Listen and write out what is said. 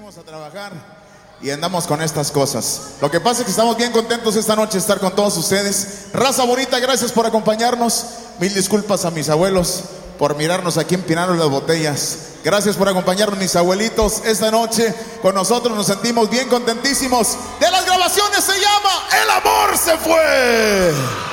Venimos a trabajar y andamos con estas cosas. Lo que pasa es que estamos bien contentos esta noche de estar con todos ustedes. Raza bonita, gracias por acompañarnos. Mil disculpas a mis abuelos por mirarnos aquí empinando las botellas. Gracias por acompañarnos, mis abuelitos. Esta noche con nosotros nos sentimos bien contentísimos. De las grabaciones se llama El amor se fue.